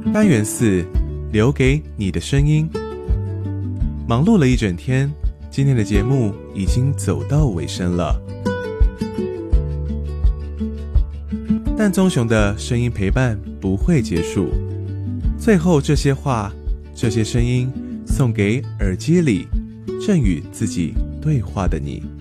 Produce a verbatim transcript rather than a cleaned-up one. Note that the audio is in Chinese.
单元四，留给你的声音。忙碌了一整天，今天的节目已经走到尾声了，但棕熊的声音陪伴不会结束。最后这些话，这些声音，送给耳机里正与自己对话的你。